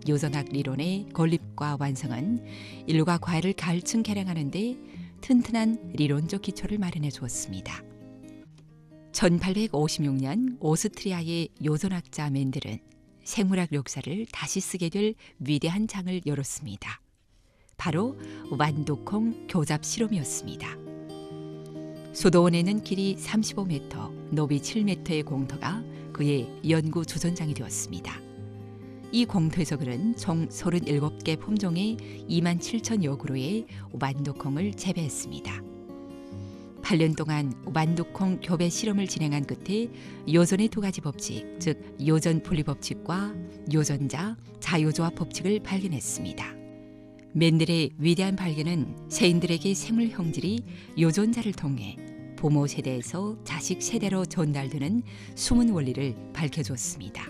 요전학 리론의 건립과 완성은 인류가 과일을 가을층 개량하는 데 튼튼한 리론적 기초를 마련해 주었습니다. 1856년 오스트리아의 요전학자 멘델은 생물학 역사를 다시 쓰게 될 위대한 장을 열었습니다. 바로 완두콩 교잡 실험이었습니다. 수도원에는 길이 35m, 높이 7m의 공터가 그의 연구 주전장이 되었습니다. 이 공터에서 그는 총 37개 품종의 27,000여 그루의 완두콩을 재배했습니다. 8년 동안 완두콩 교배 실험을 진행한 끝에 요전의 두 가지 법칙, 즉 요전 분리 법칙과 요전자 자유조합 법칙을 발견했습니다. 멘델의 위대한 발견은 세인들에게 생물 형질이 요전자를 통해 부모 세대에서 자식 세대로 전달되는 숨은 원리를 밝혀주었습니다.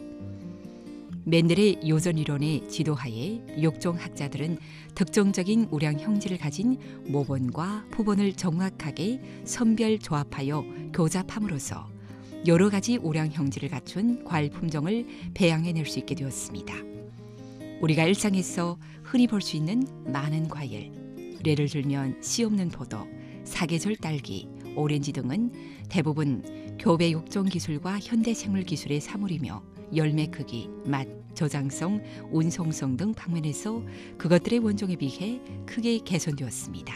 멘델의 요전 이론의 지도하에 육종학자들은 특정적인 우량 형질을 가진 모본과 푸본을 정확하게 선별 조합하여 교잡함으로써 여러 가지 우량 형질을 갖춘 과일 품종을 배양해낼 수 있게 되었습니다. 우리가 일상에서 흔히 볼 수 있는 많은 과일, 예를 들면 씨 없는 포도, 사계절 딸기, 오렌지 등은 대부분 교배 육종 기술과 현대 생물 기술의 사물이며 열매 크기, 맛, 저장성, 운송성 등 방면에서 그것들의 원종에 비해 크게 개선되었습니다.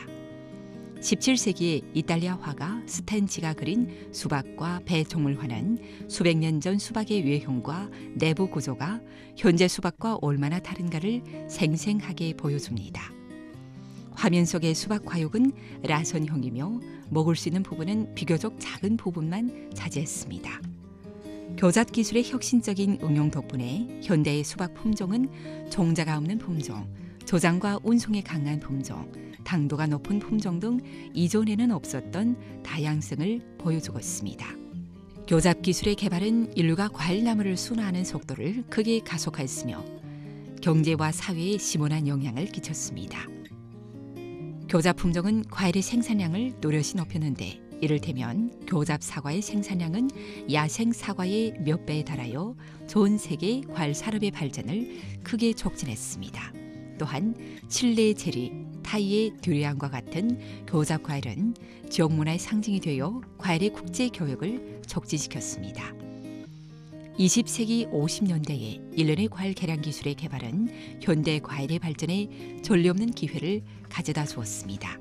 17세기에 이탈리아 화가 스텐치가 그린 수박과 배 종물화는 수백 년 전 수박의 외형과 내부 구조가 현재 수박과 얼마나 다른가를 생생하게 보여줍니다. 화면 속의 수박 과육은 라선형이며 먹을 수 있는 부분은 비교적 작은 부분만 차지했습니다. 교잡 기술의 혁신적인 응용 덕분에 현대의 수박 품종은 종자가 없는 품종, 저장과 운송에 강한 품종, 당도가 높은 품종 등 이전에는 없었던 다양성을 보여주고 있습니다. 교잡 기술의 개발은 인류가 과일나무를 순화하는 속도를 크게 가속화했으며 경제와 사회에 심오한 영향을 끼쳤습니다. 교잡 품종은 과일의 생산량을 또렷이 높였는데 이를테면 교잡 사과의 생산량은 야생 사과의 몇 배에 달하여 전 세계 과일 산업의 발전을 크게 촉진했습니다. 또한 칠레의 체리, 타이의 듀리안과 같은 교잡 과일은 지역 문화의 상징이 되어 과일의 국제 교역을 촉진시켰습니다. 20세기 50년대에 일련의 과일 개량 기술의 개발은 현대 과일의 발전에 전례없는 기회를 가져다 주었습니다.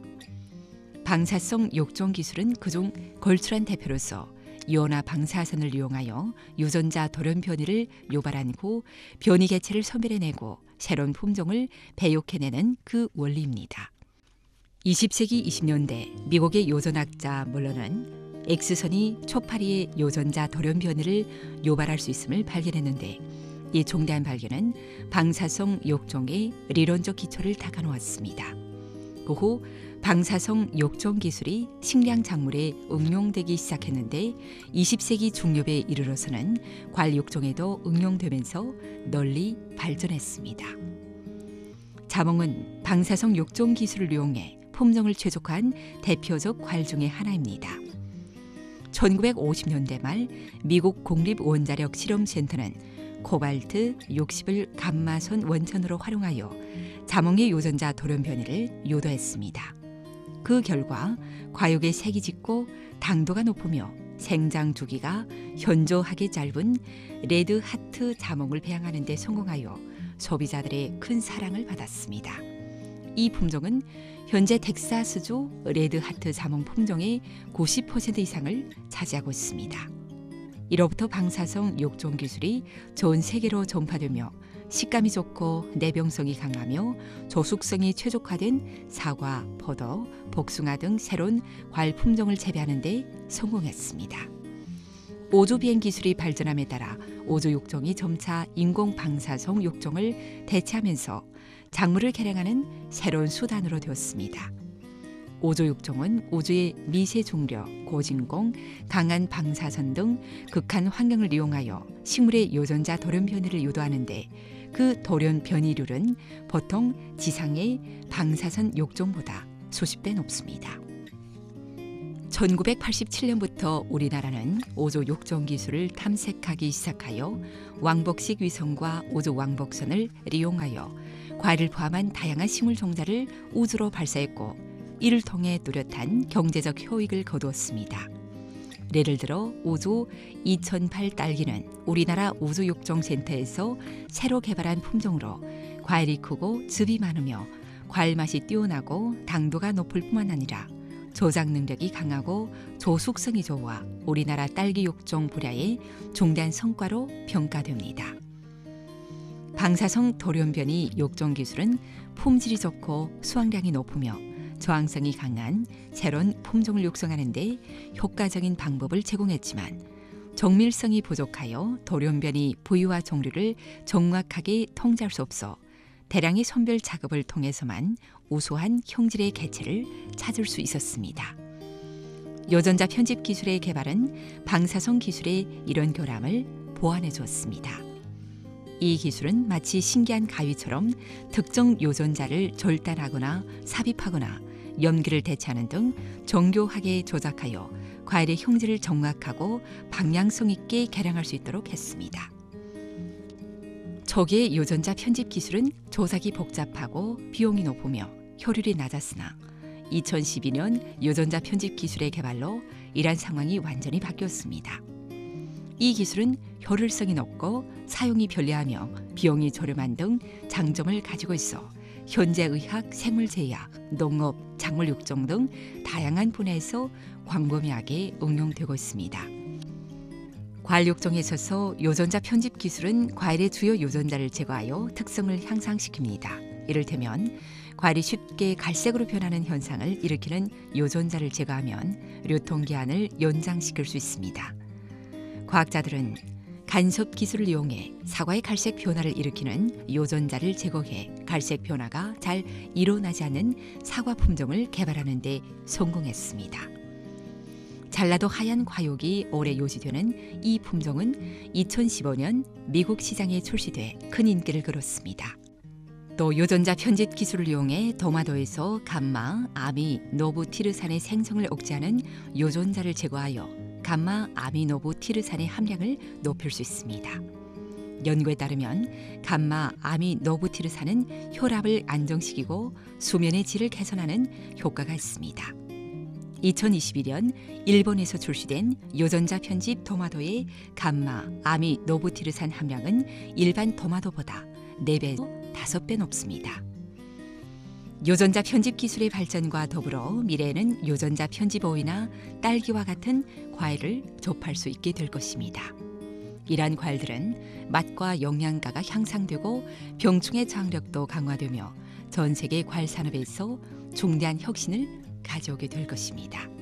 방사성 욕종 기술은 그중 걸출한 대표로서 이온화 방사선을 이용하여 유전자 돌연 변이를 유발한 후 변이 개체를 선별해내고 새로운 품종을 배육해내는 그 원리입니다. 20세기 20년대 미국의 요전학자 물러는 X선이 초파리의 유전자 돌연 변이를 유발할 수 있음을 발견했는데 이 중대한 발견은 방사성 욕종의理論적 기초를 닦아놓았습니다. 그 후 방사성 욕종 기술이 식량 작물에 응용되기 시작했는데 20세기 중엽에 이르러서는 과일 욕종에도 응용되면서 널리 발전했습니다. 자몽은 방사성 욕종 기술을 이용해 품종을 최적화한 대표적 과일 중의 하나입니다. 1950년대 말 미국 국립원자력 실험센터는 코발트 60을 감마선 원천으로 활용하여 자몽의 유전자 돌연 변이를 유도했습니다. 그 결과 과육의 색이 짙고 당도가 높으며 생장 주기가 현저하게 짧은 레드 하트 자몽을 배양하는 데 성공하여 소비자들의 큰 사랑을 받았습니다. 이 품종은 현재 텍사스주 레드 하트 자몽 품종의 90% 이상을 차지하고 있습니다. 이로부터 방사성 욕종 기술이 전 세계로 전파되며 식감이 좋고 내병성이 강하며 조숙성이 최적화된 사과, 포도, 복숭아 등 새로운 과일 품종을 재배하는 데 성공했습니다. 우주 비행 기술이 발전함에 따라 우주 욕종이 점차 인공 방사성 욕종을 대체하면서 작물을 개량하는 새로운 수단으로 되었습니다. 우주 육종은 우주의 미세 중력, 고진공, 강한 방사선 등 극한 환경을 이용하여 식물의 유전자 돌연 변이를 유도하는데 그 돌연 변이률은 보통 지상의 방사선 육종보다 수십 배 높습니다. 1987년부터 우리나라는 오조 육종 기술을 탐색하기 시작하여 왕복식 위성과 우주 왕복선을 이용하여 과일을 포함한 다양한 식물 종자를 우주로 발사했고 이를 통해 뚜렷한 경제적 효익을 거두었습니다. 예를 들어 우주 2008 딸기는 우리나라 우주육종센터에서 새로 개발한 품종으로 과일이 크고 즙이 많으며 과일 맛이 뛰어나고 당도가 높을 뿐만 아니라 조작 능력이 강하고 조숙성이 좋아 우리나라 딸기 육종 분야의 중대한 성과로 평가됩니다. 방사성 돌연변이 육종 기술은 품질이 좋고 수확량이 높으며 저항성이 강한 새로운 품종을 육성하는 데 효과적인 방법을 제공했지만 정밀성이 부족하여 돌연변이 부위와 종류를 정확하게 통제할 수 없어 대량의 선별 작업을 통해서만 우수한 형질의 개체를 찾을 수 있었습니다. 요전자 편집 기술의 개발은 방사성 기술의 이런 결함을 보완해 줬습니다. 이 기술은 마치 신기한 가위처럼 특정 요전자를 절단하거나 삽입하거나 염기를 대체하는 등 정교하게 조작하여 과일의 형질을 정확하고 방향성 있게 개량할 수 있도록 했습니다. 초기의 요전자 편집 기술은 조작이 복잡하고 비용이 높으며 효율이 낮았으나 2012년 요전자 편집 기술의 개발로 이러한 상황이 완전히 바뀌었습니다. 이 기술은 효율성이 높고 사용이 편리하며 비용이 저렴한 등 장점을 가지고 있어 현재 의학, 생물제약, 농업, 작물 육종 등 다양한 분야에서 광범위하게 응용되고 있습니다. 과일 육종에 있어서 요전자 편집 기술은 과일의 주요 요전자를 제거하여 특성을 향상시킵니다. 이를테면 과일이 쉽게 갈색으로 변하는 현상을 일으키는 요전자를 제거하면 유통기한을 연장시킬 수 있습니다. 과학자들은 간섭 기술을 이용해 사과의 갈색 변화를 일으키는 요전자를 제거해 갈색 변화가 잘 일어나지 않는 사과 품종을 개발하는 데 성공했습니다. 잘라도 하얀 과육이 오래 유지되는 이 품종은 2015년 미국 시장에 출시돼 큰 인기를 끌었습니다. 또 요전자 편집 기술을 이용해 도마도에서 감마, 아미노부티르산의 생성을 억제하는 요전자를 제거하여 감마, 아미노부티르산의 함량을 높일 수 있습니다. 연구에 따르면 감마, 아미노부티르산은 혈압을 안정시키고 수면의 질을 개선하는 효과가 있습니다. 2021년 일본에서 출시된 요전자 편집 도마도의 감마, 아미노부티르산 함량은 일반 도마도보다 4배에서 5배 높습니다. 요전자 편집 기술의 발전과 더불어 미래에는 요전자 편집 오이나 딸기와 같은 과일을 접할 수 있게 될 것입니다. 이러한 과일들은 맛과 영양가가 향상되고 병충해 저항력도 강화되며 전 세계 과일 산업에서 중대한 혁신을 가져오게 될 것입니다.